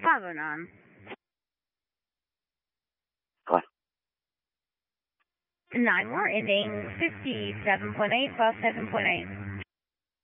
509. Go on. 9 more, ending 57.8, 57.8.